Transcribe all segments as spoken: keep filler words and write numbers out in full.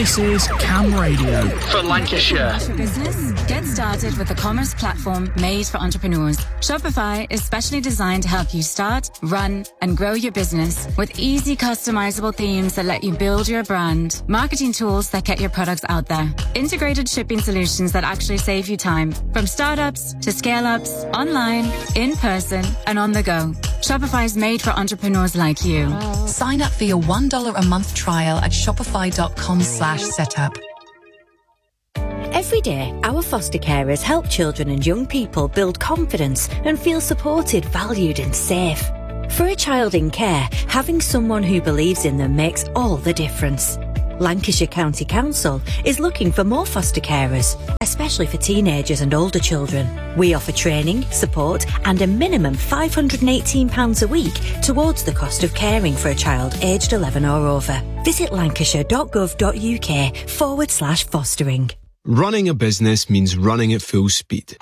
This is Cam Radio for Lancashire. For business, get started with a commerce platform made for entrepreneurs. Shopify is specially designed to help you start, run, and grow your business with easy customizable themes that let you build your brand, marketing tools that get your products out there, integrated shipping solutions that actually save you time, from startups to scale-ups, online, in person, and on the go. Shopify is made for entrepreneurs like you. Sign up for your one dollar a month trial at shopify.com slash setup. Every day, our foster carers help children and young people build confidence and feel supported, valued and safe. For a child in care, having someone who believes in them makes all the difference. Lancashire County Council is looking for more foster carers, especially for teenagers and older children. We offer training, support and a minimum five hundred eighteen pounds a week towards the cost of caring for a child aged eleven or over. Visit lancashire.gov.uk forward slash fostering. Running a business means running at full speed.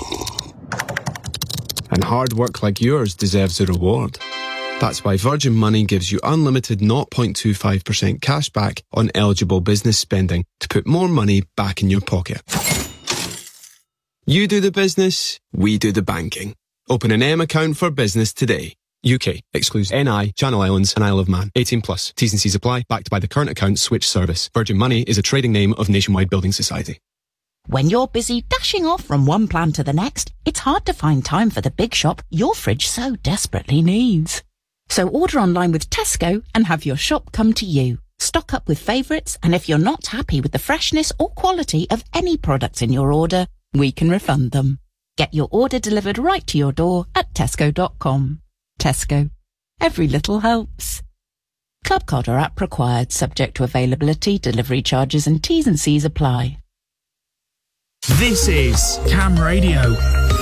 And hard work like yours deserves a reward. That's why Virgin Money gives you unlimited zero point two five percent cash back on eligible business spending to put more money back in your pocket. You do the business, we do the banking. Open an M account for business today. U K. Excludes N I, Channel Islands and Isle of Man. eighteen plus. T's and C's apply. Backed by the current account switch service. Virgin Money is a trading name of Nationwide Building Society. When you're busy dashing off from one plan to the next, it's hard to find time for the big shop your fridge so desperately needs. So order online with Tesco and have your shop come to you. Stock up with favourites, and if you're not happy with the freshness or quality of any products in your order, we can refund them. Get your order delivered right to your door at tesco dot com. Tesco. Every little helps. Club card or app required, subject to availability, delivery charges and T's and C's apply. This is Cam Radio.